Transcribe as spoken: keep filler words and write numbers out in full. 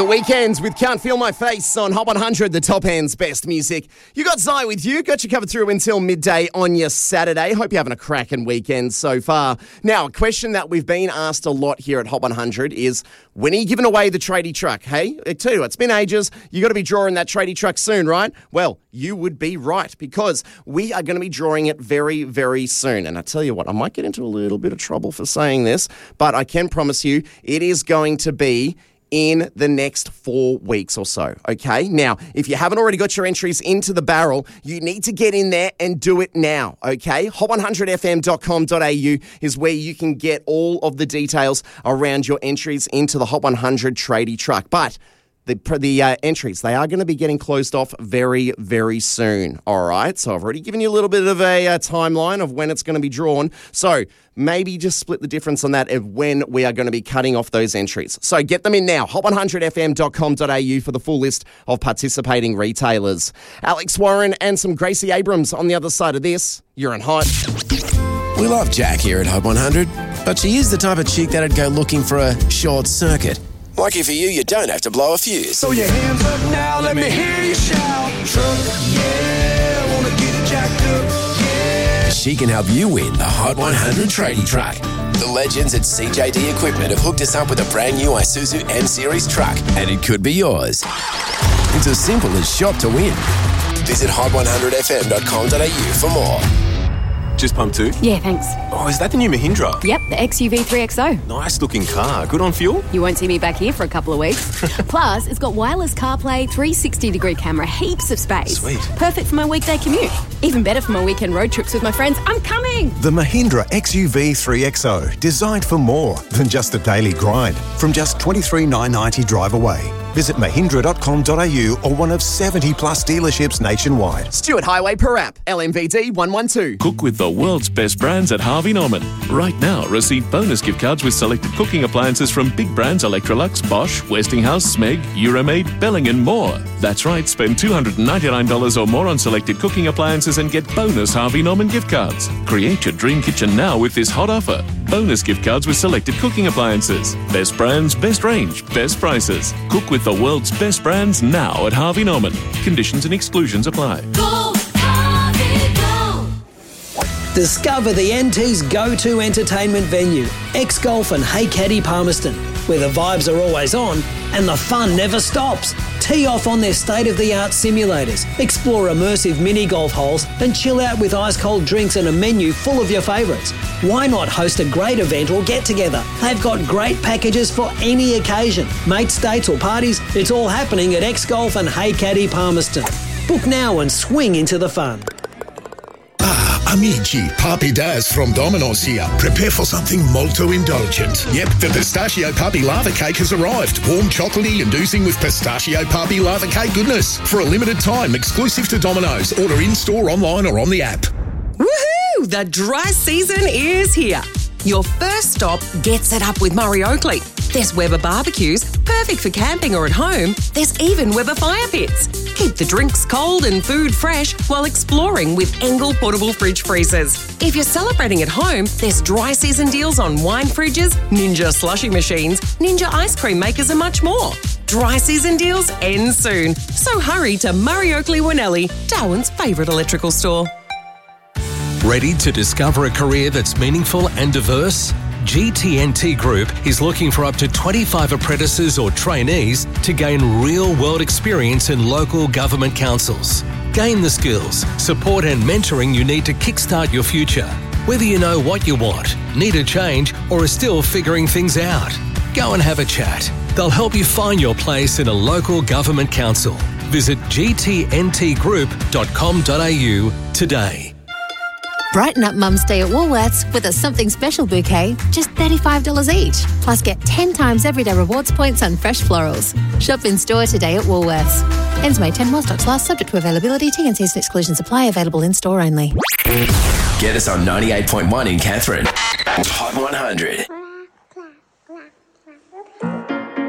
The Weekends with Can't Feel My Face on Hot one hundred, the top end's best music. You got Zai with you. Got you covered through until midday on your Saturday. Hope you're having a cracking weekend so far. Now, a question that we've been asked a lot here at Hot one hundred is, when are you giving away the tradie truck? Hey, I tell you, it's been ages. You got to be drawing that tradie truck soon, right? Well, you would be right, because we are going to be drawing it very, very soon. And I tell you what, I might get into a little bit of trouble for saying this, but I can promise you it is going to be in the next four weeks or so, okay? Now, if you haven't already got your entries into the barrel, you need to get in there and do it now, okay? hot one hundred f m dot com dot a u is where you can get all of the details around your entries into the Hot one hundred tradie truck. But the the uh, entries, they are going to be getting closed off very, very soon, all right? So I've already given you a little bit of a uh, timeline of when it's going to be drawn. So maybe just split the difference on that of when we are going to be cutting off those entries. So get them in now, hot one hundred f m dot com dot a u for the full list of participating retailers. Alex Warren and some Gracie Abrams on the other side of this. You're in Hot. We love Jack here at Hot one hundred, but she is the type of chick that'd go looking for a short circuit. Lucky for you, you don't have to blow a fuse. So your hands up now, let me hear you shout. Truck, yeah, wanna get it jacked up, yeah. She can help you win the Hot one hundred tradie truck. The legends at C J D Equipment have hooked us up with a brand new Isuzu M-Series truck, and it could be yours. It's as simple as shop to win. Visit hot one hundred f m dot com dot a u for more. Just pump two? Yeah, thanks. Oh, is that the new Mahindra? Yep, the X U V three X O. Nice looking car. Good on fuel? You won't see me back here for a couple of weeks. Plus, it's got wireless CarPlay, three sixty degree camera, heaps of space. Sweet. Perfect for my weekday commute. Even better for my weekend road trips with my friends. I'm coming! The Mahindra X U V three X O, designed for more than just a daily grind. From just twenty-three thousand nine hundred ninety drive away. Visit mahindra dot com dot a u or one of seventy plus dealerships nationwide. Stuart Highway per app, L M V D one one two. Cook with the world's best brands at Harvey Norman. Right now, receive bonus gift cards with selected cooking appliances from big brands Electrolux, Bosch, Westinghouse, Smeg, Euromaid, Belling and more. That's right, spend two hundred ninety-nine dollars or more on selected cooking appliances and get bonus Harvey Norman gift cards. Create your dream kitchen now with this hot offer. Bonus gift cards with selected cooking appliances. Best brands, best range, best prices. Cook with the world's best brands now at Harvey Norman. Conditions and exclusions apply. Go, Harvey, go! Discover the N T's go-to entertainment venue, X-Golf and Hey Caddy Palmerston, where the vibes are always on and the fun never stops. Tee off on their state-of-the-art simulators, explore immersive mini-golf holes and chill out with ice-cold drinks and a menu full of your favourites. Why not host a great event or get-together? They've got great packages for any occasion. Mates, dates or parties, it's all happening at X-Golf and Hey Caddy Palmerston. Book now and swing into the fun. Amici, Papi Daz from Domino's here. Prepare for something molto indulgent. Yep, the Pistachio Papi Lava Cake has arrived. Warm, chocolatey and oozing with Pistachio Papi Lava Cake goodness. For a limited time, exclusive to Domino's. Order in-store, online or on the app. Woohoo! The dry season is here. Your first stop gets it up with Murray Oakley. There's Weber barbecues, perfect for camping or at home. There's even Weber fire pits. Keep the drinks cold and food fresh while exploring with Engel portable fridge freezers. If you're celebrating at home, there's dry season deals on wine fridges, Ninja slushy machines, Ninja ice cream makers and much more. Dry season deals end soon. So hurry to Murray Oakley Winnelli, Darwin's favourite electrical store. Ready to discover a career that's meaningful and diverse? G T N T Group is looking for up to twenty-five apprentices or trainees to gain real-world experience in local government councils. Gain the skills, support and mentoring you need to kickstart your future. Whether you know what you want, need a change or are still figuring things out, go and have a chat. They'll help you find your place in a local government council. Visit g t n t group dot com dot a u today. Brighten up Mum's Day at Woolworths with a something special bouquet, just thirty-five dollars each. Plus get ten times everyday rewards points on fresh florals. Shop in store today at Woolworths. Ends May tenth while stocks last, subject to availability. T and C's and exclusions apply. Available in store only. Get us on ninety-eight point one in Catherine. Hot one hundred.